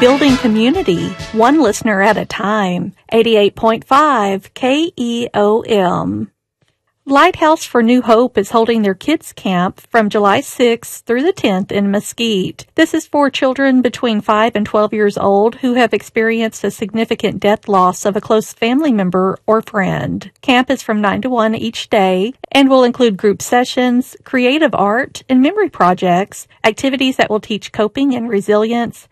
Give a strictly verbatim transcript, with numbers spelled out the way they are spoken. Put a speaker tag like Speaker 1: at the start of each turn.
Speaker 1: Building community, one listener at a time. eighty-eight point five K E O M. Lighthouse for New Hope is holding their kids camp from July sixth through the tenth in Mesquite. This is for children between five and twelve years old who have experienced a significant death loss of a close family member or friend. Camp is from nine to one each day and will include group sessions, creative art, and memory projects, activities that will teach coping and resilience,